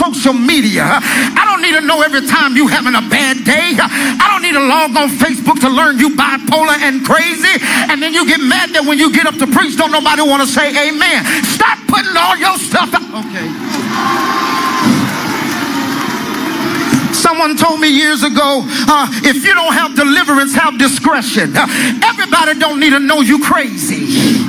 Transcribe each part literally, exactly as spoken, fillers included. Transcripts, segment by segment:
social media. I don't need to know every time you having a bad day. I don't need to log on Facebook to learn you bipolar and crazy, and then you get mad that when you get up to preach, don't nobody want to say amen. Stop putting all your stuff out. Okay. Someone told me years ago, uh, if you don't have deliverance, have discretion. Uh, everybody don't need to know you crazy.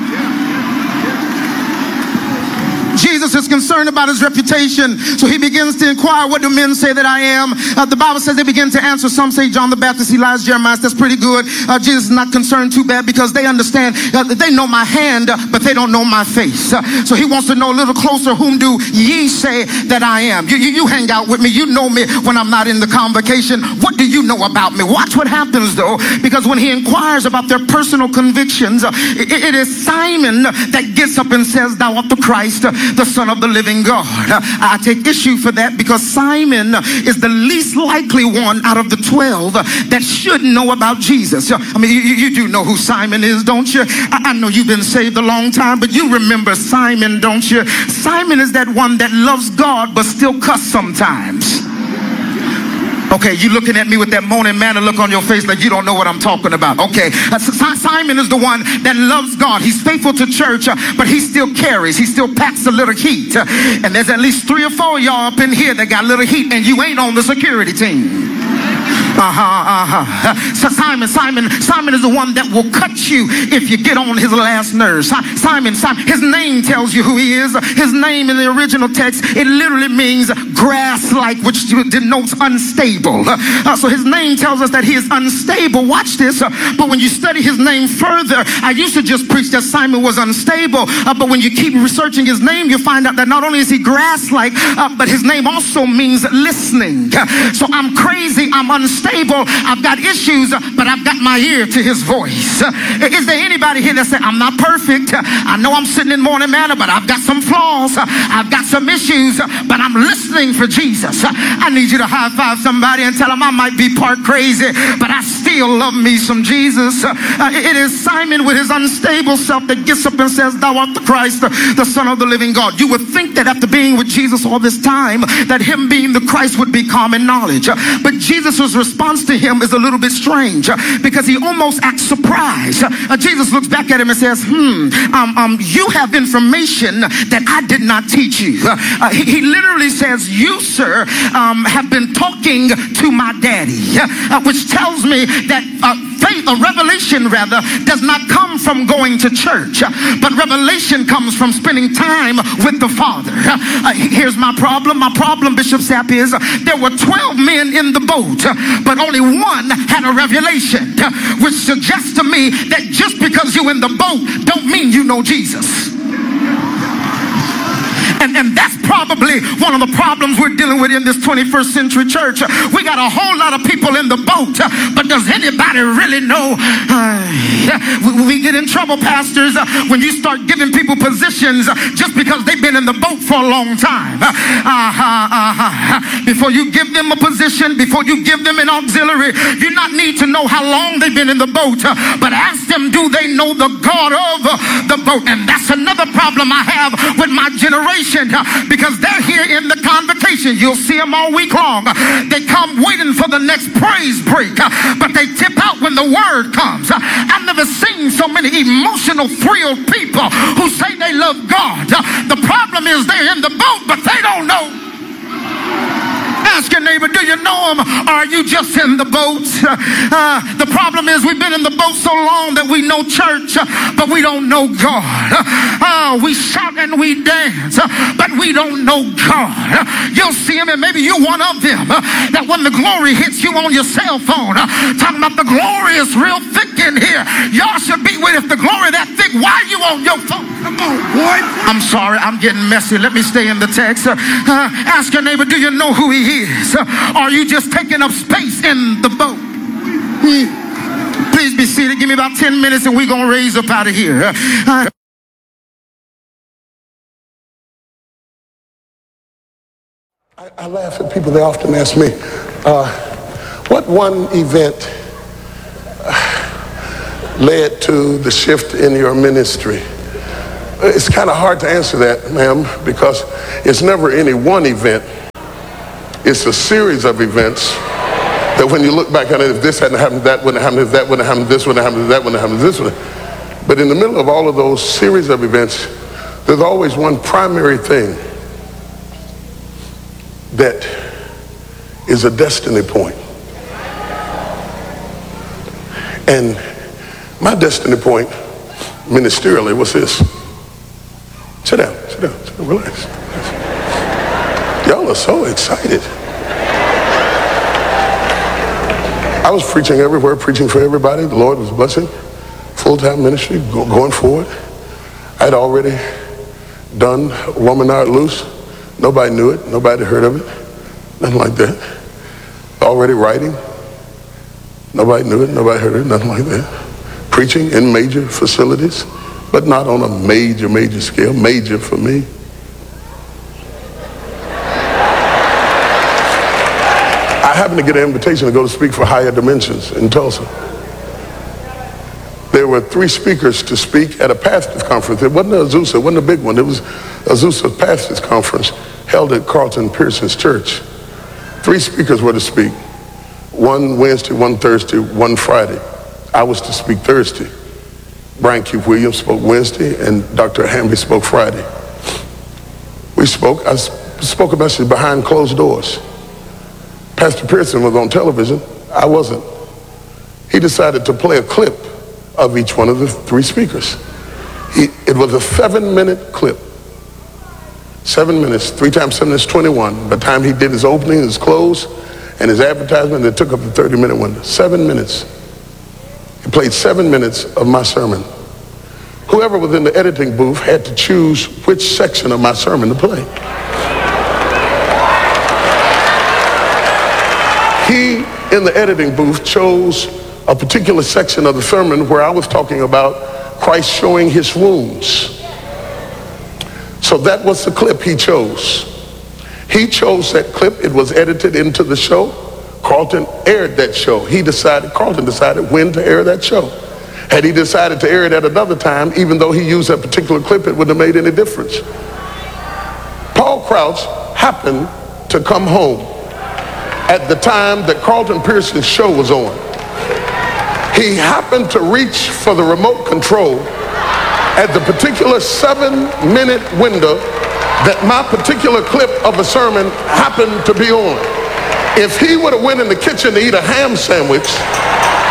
Jesus is concerned about his reputation, so he begins to inquire, what do men say that I am? Uh, the Bible says they begin to answer. Some say John the Baptist, Elijah, Jeremiah. That's pretty good. Uh, Jesus is not concerned too bad because they understand uh, that they know my hand, uh, but they don't know my face. Uh, so he wants to know a little closer, whom do ye say that I am? You, you, you hang out with me. You know me when I'm not in the convocation. What do you know about me? Watch what happens, though, because when he inquires about their personal convictions, uh, it, it is Simon that gets up and says, thou art the Christ, uh, the Son of the living God. I take issue for that because Simon is the least likely one out of the twelve that should know about Jesus. I mean, you, you do know who Simon is, don't you? I, I know you've been saved a long time, but you remember Simon, don't you? Simon is that one that loves God but still cuss sometimes. Okay, you looking at me with that moaning manner look on your face like you don't know what I'm talking about. Okay, uh, Simon is the one that loves God. He's faithful to church, uh, but he still carries. He still packs a little heat. Uh, and there's at least three or four of y'all up in here that got a little heat, and you ain't on the security team. Uh-huh, uh-huh. So Simon, Simon, Simon is the one that will cut you if you get on his last nerves. Simon, Simon, his name tells you who he is. His name in the original text, it literally means grass-like, which denotes unstable. Uh, so his name tells us that he is unstable. Watch this. Uh, but when you study his name further, I used to just preach that Simon was unstable. Uh, but when you keep researching his name, you find out that not only is he grass-like, uh, but his name also means listening. Uh, so I'm crazy. I'm unstable. I've got issues, but I've got my ear to his voice. Is there anybody here that say, I'm not perfect? I know I'm sitting in morning manna, but I've got some flaws. I've got some issues, but I'm listening for Jesus. I need you to high five somebody and tell them I might be part crazy, but I still love me some Jesus. It is Simon with his unstable self that gets up and says, thou art the Christ, the Son of the living God. You would think that after being with Jesus all this time, that him being the Christ would be common knowledge. But Jesus was response to him is a little bit strange uh, because he almost acts surprised. Uh, Jesus looks back at him and says, hmm, um, um, you have information that I did not teach you. Uh, uh, he, he literally says, you, sir, um, have been talking to my daddy, uh, which tells me that uh, faith, or revelation rather, does not come from going to church, uh, but revelation comes from spending time with the Father. Uh, uh, here's my problem. My problem, Bishop Sapp, is uh, there were twelve men in the boat, uh, but only one had a revelation, uh, which suggests to me that just because you're in the boat don't mean you know Jesus. And, and that's probably one of the problems we're dealing with in this twenty-first century church. We got a whole lot of people in the boat, but does anybody really know? Uh, we, we get in trouble, pastors, uh, when you start giving people positions uh, just because they've been in the boat for a long time. Uh, uh-huh, uh-huh. Before you give them a position, before you give them an auxiliary, you not need to know how long they've been in the boat, uh, but ask them, do they know the God of uh, the boat? And that's another problem I have with my generation. Because they're here in the convocation. You'll see them all week long. They come waiting for the next praise break, but they tip out when the word comes. I've never seen so many emotional, thrilled people who say they love God. The problem is they're in the boat, but they don't know. Ask your neighbor, do you know him? Or are you just in the boat? Uh, the problem is we've been in the boat so long that we know church, uh, but we don't know God. Uh, we shout and we dance, uh, but we don't know God. Uh, you'll see him, and maybe you're one of them, uh, that when the glory hits you on your cell phone, uh, talking about the glory is real thick in here. Y'all should be with, if the glory that thick, why are you on your phone? Come on, boy. I'm sorry, I'm getting messy. Let me stay in the text. Uh, uh, ask your neighbor, do you know who he is? Uh, are you just taking up space in the boat? Hmm. Please be seated. Give me about ten minutes and we're going to raise up out of here. Uh, uh, I, I laugh at people. They often ask me, uh, what one event led to the shift in your ministry? It's kind of hard to answer that, ma'am, because it's never any one event. It's a series of events that when you look back on it, if this hadn't happened, that wouldn't have happened, if that wouldn't have happened, this wouldn't have happened, that wouldn't have happened, this wouldn't. But in the middle of all of those series of events, there's always one primary thing that is a destiny point. And my destiny point ministerially was this. Sit down, sit down, sit down, relax. Y'all are so excited. I was preaching everywhere, preaching for everybody. The Lord was blessing. Full-time ministry, go, going forward. I'd already done Woman Art Loose. Nobody knew it. Nobody heard of it. Nothing like that. Already writing. Nobody knew it. Nobody heard it. Nothing like that. Preaching in major facilities, but not on a major, major scale. Major for me. I happened to get an invitation to go to speak for Higher Dimensions in Tulsa. There were three speakers to speak at a pastors conference. It wasn't a Azusa, it wasn't a big one. It was Azusa Pastors Conference held at Carlton Pearson's church. Three speakers were to speak. One Wednesday, one Thursday, one Friday. I was to speak Thursday. Brian Q. Williams spoke Wednesday and Doctor Hamby spoke Friday. We spoke, I spoke a message behind closed doors. Pastor Pearson was on television. I wasn't. He decided to play a clip of each one of the three speakers. He, it was a seven minute clip. Seven minutes, three times seven is twenty-one. By the time he did his opening, his close, and his advertisement, it took up the thirty minute window. Seven minutes. He played seven minutes of my sermon. Whoever was in the editing booth had to choose which section of my sermon to play. He, in the editing booth, chose a particular section of the sermon where I was talking about Christ showing his wounds. So that was the clip he chose. He chose that clip. It was edited into the show. Carlton aired that show. He decided, Carlton decided when to air that show. Had he decided to air it at another time, even though he used that particular clip, it wouldn't have made any difference. Paul Crouch happened to come home at the time that Carlton Pearson's show was on. He happened to reach for the remote control at the particular seven minute window that my particular clip of a sermon happened to be on. If he would have went in the kitchen to eat a ham sandwich,